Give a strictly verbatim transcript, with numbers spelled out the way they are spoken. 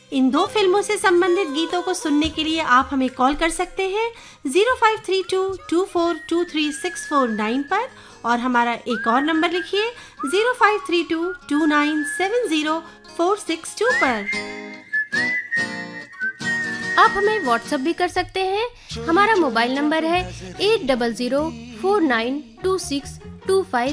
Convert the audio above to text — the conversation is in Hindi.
इन दो फिल्मों से संबंधित गीतों को सुनने के लिए आप हमें कॉल कर सकते हैं zero five three to, to four to three six four nine पर और हमारा एक और नंबर लिखिए zero five three to, to nine seven zero four six to पर। आप हमें व्हाट्सएप भी कर सकते हैं। हमारा मोबाइल नंबर है eight double zero four nine to six to five